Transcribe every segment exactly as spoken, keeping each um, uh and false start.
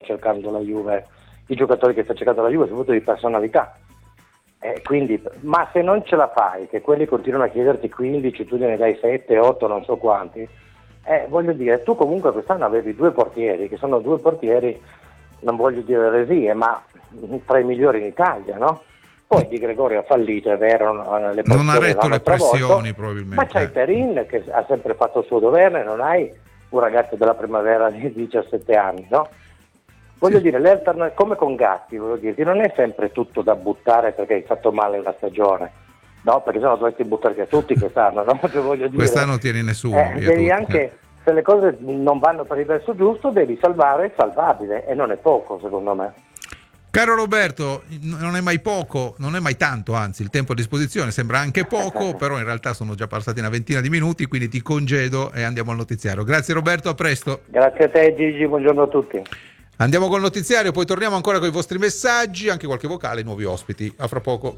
cercando la Juve, i giocatori che sta cercando la Juve, soprattutto di personalità. Eh, quindi, ma se non ce la fai, che quelli continuano a chiederti quindici, tu gliene dai sette, otto, non so quanti, eh, voglio dire, tu comunque quest'anno avevi due portieri, che sono due portieri, non voglio dire eresie, ma tra i migliori in Italia, no? Poi Di Gregorio ha fallito, è vero, le non ha retto le pressioni probabilmente. Ma c'hai Perin che ha sempre fatto il suo dovere, non hai un ragazzo della primavera di diciassette anni, no? Voglio sì. dire, l'alterna- come con Gatti, voglio dirti, non è sempre tutto da buttare perché hai fatto male una stagione, no? Perché sennò dovresti buttare via tutti quest'anno, no? Cioè, voglio dire, quest'anno tieni nessuno. Eh, devi tutti. Anche, se le cose non vanno per il verso giusto, devi salvare il salvabile, e non è poco, secondo me. Caro Roberto, non è mai poco, non è mai tanto, anzi il tempo a disposizione sembra anche poco, però in realtà sono già passati una ventina di minuti, quindi ti congedo e andiamo al notiziario. Grazie Roberto, a presto. Grazie a te Gigi, buongiorno a tutti. Andiamo col notiziario, poi torniamo ancora con i vostri messaggi, anche qualche vocale, nuovi ospiti. A fra poco.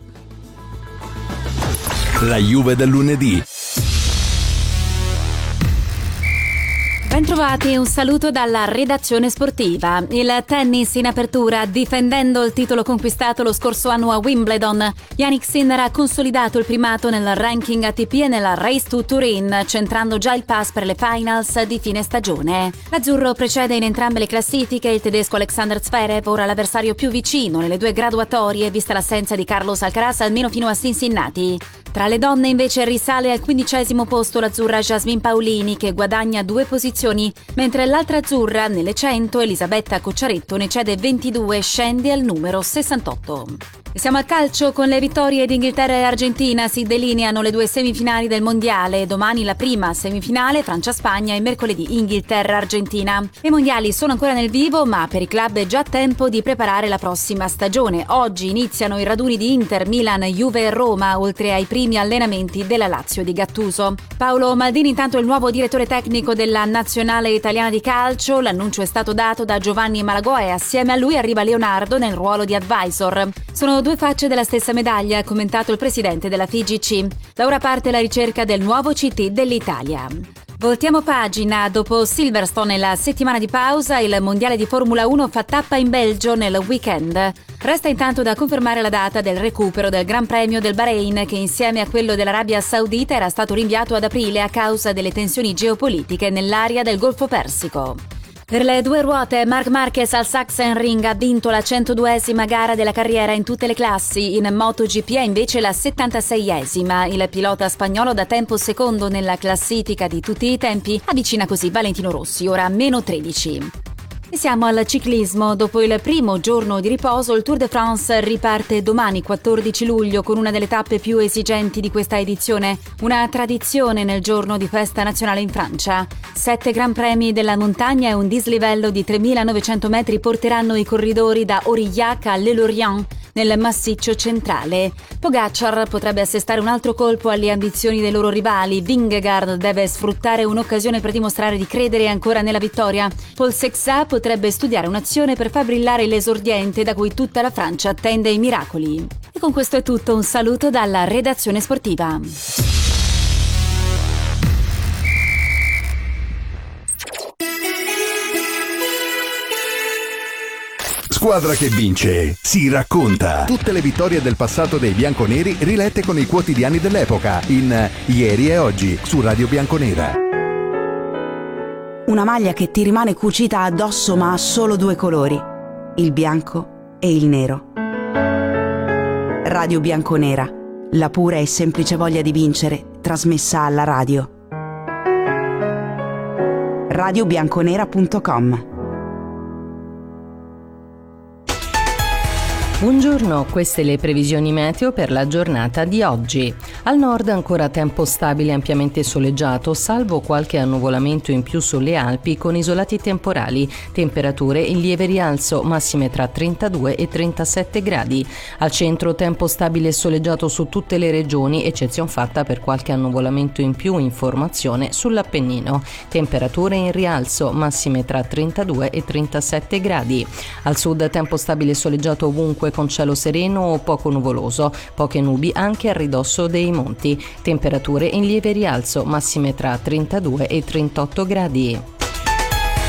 La Juve del lunedì. Bentrovati, un saluto dalla redazione sportiva. Il tennis in apertura, difendendo il titolo conquistato lo scorso anno a Wimbledon. Jannik Sinner ha consolidato il primato nel ranking A T P e nella Race to Turin, centrando già il pass per le finals di fine stagione. L'azzurro precede in entrambe le classifiche il tedesco Alexander Zverev, ora l'avversario più vicino nelle due graduatorie, vista l'assenza di Carlos Alcaraz almeno fino a Cincinnati. Tra le donne invece risale al quindicesimo posto l'azzurra Jasmine Paolini, che guadagna due posizioni, mentre l'altra azzurra, nelle cento, Elisabetta Cocciaretto, ne cede ventidue e scende al numero sessantotto. E siamo al calcio con le vittorie di Inghilterra e Argentina. Si delineano le due semifinali del mondiale. Domani la prima semifinale, Francia-Spagna, e mercoledì Inghilterra-Argentina. I mondiali sono ancora nel vivo, ma per i club è già tempo di preparare la prossima stagione. Oggi iniziano i raduni di Inter, Milan, Juve e Roma, oltre ai primi allenamenti della Lazio di Gattuso. Paolo Maldini intanto è il nuovo direttore tecnico della nazionale italiana di calcio. L'annuncio è stato dato da Giovanni Malagò e assieme a lui arriva Leonardo nel ruolo di advisor. Sono due facce della stessa medaglia, ha commentato il presidente della F I G C. Da ora parte la ricerca del nuovo C T dell'Italia. Voltiamo pagina. Dopo Silverstone e la settimana di pausa, il mondiale di Formula uno fa tappa in Belgio nel weekend. Resta intanto da confermare la data del recupero del Gran Premio del Bahrain, che insieme a quello dell'Arabia Saudita era stato rinviato ad aprile a causa delle tensioni geopolitiche nell'area del Golfo Persico. Per le due ruote, Marc Marquez al Sachsenring ha vinto la centoduesima gara della carriera in tutte le classi. In MotoGP è invece la settantaseiesima. Il pilota spagnolo, da tempo secondo nella classifica di tutti i tempi, avvicina così Valentino Rossi, ora a meno tredici. E siamo al ciclismo. Dopo il primo giorno di riposo, il Tour de France riparte domani quattordici luglio con una delle tappe più esigenti di questa edizione, una tradizione nel giorno di festa nazionale in Francia. Sette Gran Premi della montagna e un dislivello di tremilanovecento metri porteranno i corridori da Aurillac a Le Lorient, nel massiccio centrale. Pogacar potrebbe assestare un altro colpo alle ambizioni dei loro rivali. Vingegaard deve sfruttare un'occasione per dimostrare di credere ancora nella vittoria. Paul Sexat potrebbe studiare un'azione per far brillare l'esordiente da cui tutta la Francia attende i miracoli. E con questo è tutto, un saluto dalla redazione sportiva. Squadra che vince si racconta. Tutte le vittorie del passato dei bianconeri rilette con i quotidiani dell'epoca in Ieri e Oggi su Radio Bianconera. Una maglia che ti rimane cucita addosso ma ha solo due colori, il bianco e il nero. Radio Bianconera, la pura e semplice voglia di vincere trasmessa alla radio. radio bianconera punto com. Buongiorno, queste le previsioni meteo per la giornata di oggi. Al nord ancora tempo stabile ampiamente soleggiato, salvo qualche annuvolamento in più sulle Alpi con isolati temporali. Temperature in lieve rialzo, massime tra trentadue e trentasette gradi. Al centro tempo stabile e soleggiato su tutte le regioni, eccezion fatta per qualche annuvolamento in più in formazione sull'Appennino. Temperature in rialzo, massime tra trentadue e trentasette gradi. Al sud tempo stabile e soleggiato ovunque con cielo sereno o poco nuvoloso, poche nubi anche a ridosso dei monti. Temperature in lieve rialzo, massime tra trentadue e trentotto gradi.